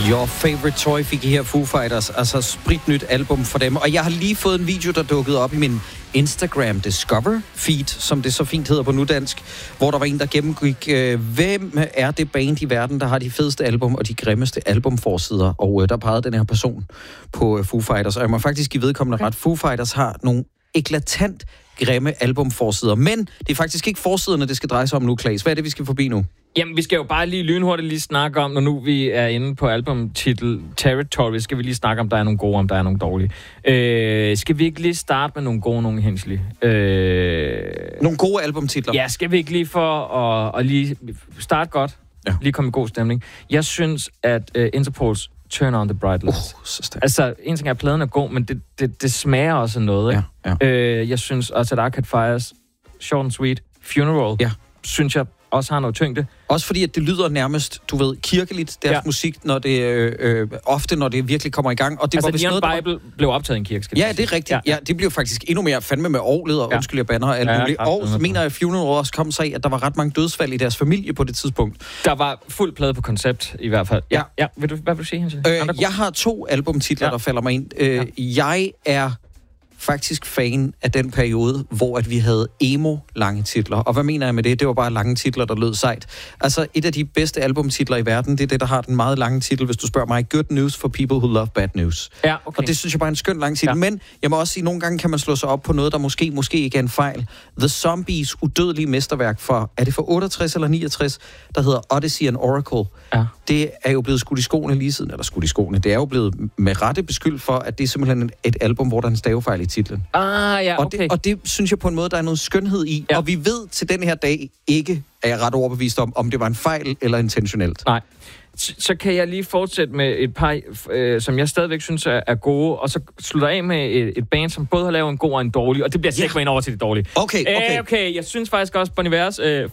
Your Favorite Toy fik I her, Foo Fighters, altså spritnyt album for dem. Og jeg har lige fået en video, der dukkede op i min Instagram Discover feed, som det så fint hedder på nudansk, hvor der var en, der gennemgik, hvem er det band i verden, der har de fedeste album og de grimmeste albumforsider. Og der pegede den her person på Foo Fighters, og jeg må faktisk give vedkommende ret. Foo Fighters har nogle eklatant grimme albumforsider, men det er faktisk ikke forsiderne, det skal dreje sig om nu, Claes. Hvad er det, vi skal forbi nu? Jamen, vi skal jo bare lige lynhurtigt lige snakke om, når nu vi er inde på albumtitel Territory, skal vi lige snakke om, der er nogle gode, om der er nogle dårlige. Skal vi ikke lige starte med nogle gode, nogle henslige? Nogle gode albumtitler? Ja, skal vi ikke lige for at lige starte godt? Ja. Lige komme i god stemning. Jeg synes, at Interpols Turn on the Bright Lights. Altså, en ting er, at pladen er god, men det smager også noget, ikke? Ja. Jeg synes også, at Arcade Fire's Short and Sweet Funeral, synes jeg også har noget tyngde. Også fordi, at det lyder nærmest, du ved, kirkeligt, deres musik, når det ofte, når det virkelig kommer i gang. Og det altså, var vist Neon noget, Bible blev optaget i en kirke, skal ja, det er rigtigt. Ja, det blev faktisk endnu mere fandme med orglet, og undskyld, jeg bander og alt muligt. Og så mener jeg, at Funeral også kom sig af, at der var ret mange dødsfald i deres familie på det tidspunkt. Der var fuld plade på koncept, i hvert fald. Ja. Hvad vil du sige, Hans? Jeg har 2 albumtitler, der falder mig ind. Jeg er faktisk fan af den periode, hvor at vi havde emo-lange titler. Og hvad mener jeg med det? Det var bare lange titler, der lød sejt. Altså, et af de bedste albumtitler i verden, det er det, der har den meget lange titel, hvis du spørger mig. Good News for People Who Love Bad News. Ja, okay. Og det synes jeg bare er en skøn lang titel. Ja. Men jeg må også sige, at nogle gange kan man slå sig op på noget, der måske ikke er en fejl. The Zombies udødelige mesterværk fra, er det fra 68 eller 69, der hedder Odyssey and Oracle. Ja. Det er jo blevet skudt i skoene lige siden, eller skudt i skoene. Det er jo blevet med rette beskyldt for, at det er simpelthen et album, hvor der er en stavefejl i titlen. Ja, okay. Og det synes jeg på en måde, der er noget skønhed i. Ja. Og vi ved til den her dag ikke, er jeg ret overbevist om det var en fejl eller intentionelt. Nej. Så kan jeg lige fortsætte med et par, som jeg stadigvæk synes er gode, og så slutter af med et band, som både har lavet en god og en dårlig, og det bliver sikkert ind over til det dårlige. Okay. Jeg synes faktisk også, Bon Ivers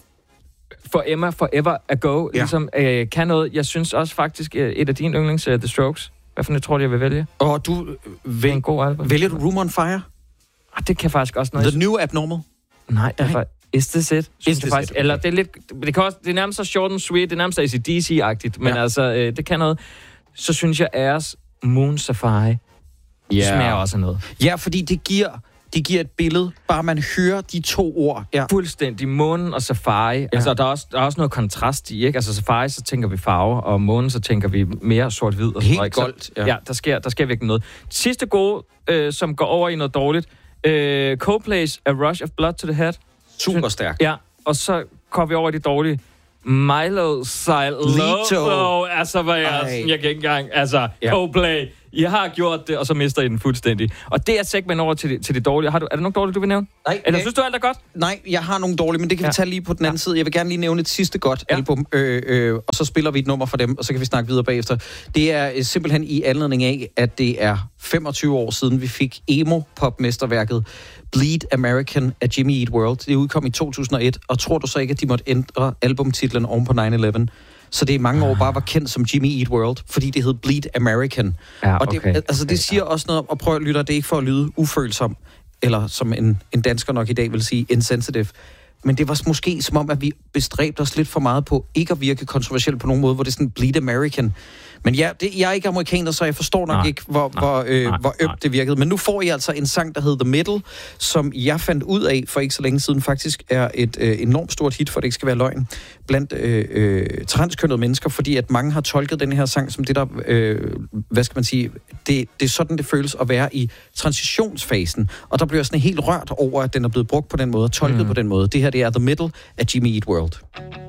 Forever Ago ligesom kan noget. Jeg synes også faktisk, et af dine yndlings, The Strokes. Hvad for det tror du, jeg vil vælge? Og du en god album. Vælger du Room on Fire? Det kan faktisk også noget. The New Abnormal? Nej. Is This It? Synes jeg faktisk. Okay. Eller det er lidt, det kan også, det er nærmest så short and sweet, det er nærmest AC/DC-agtigt, men altså, det kan noget. Så synes jeg, Airs Moon Safari smager også noget. Ja, fordi det giver et billede, bare man hører de 2 ord. Ja. Fuldstændig. Månen og safari. Ja. Altså, der er også noget kontrast i, ikke? Altså, safari, så tænker vi farver, og månen, så tænker vi mere sort-hvid. Og helt goldt. Ja, der sker virkelig noget. Sidste gode, som går over i noget dårligt. Coldplay's A Rush of Blood to the Head. Super stærk. Ja, og så kommer vi over i det dårlige. Milo Silo. Altså, hvad jeg kan ikke engang. Altså, Coldplay. I har gjort det, og så mister I den fuldstændig. Og det er segment over til det dårlige. Er der nogen dårlige, du vil nævne? Nej. Eller synes du alt er godt? Nej, jeg har nogle dårlige, men det kan vi tage lige på den anden side. Jeg vil gerne lige nævne et sidste godt album, og så spiller vi et nummer for dem, og så kan vi snakke videre bagefter. Det er simpelthen i anledning af, at det er 25 år siden, vi fik emo-pop-mesterværket Bleed American af Jimmy Eat World. Det udkom i 2001, og tror du så ikke, at de måtte ændre albumtitlen oven på 9/11? Så det i mange år bare var kendt som Jimmy Eat World, fordi det hed Bleed American. Ja, okay. Og det siger også noget om, og prøv at lytte, det er ikke for at lyde ufølsom, eller som en dansker nok i dag vil sige, insensitive. Men det var måske som om, at vi bestræbte os lidt for meget på ikke at virke kontroversielt på nogen måde, hvor det er sådan Bleed American. Men ja, jeg er ikke amerikaner, så jeg forstår nok ikke, hvor ømt det virkede. Men nu får I altså en sang, der hedder The Middle, som jeg fandt ud af for ikke så længe siden, faktisk er et enormt stort hit, for det ikke skal være løgn, blandt transkønnede mennesker, fordi at mange har tolket den her sang som det der, hvad skal man sige, det er sådan, det føles at være i transitionsfasen. Og der bliver sådan helt rørt over, at den er blevet brugt på den måde, tolket på den måde. Det her, det er The Middle af Jimmy Eat World.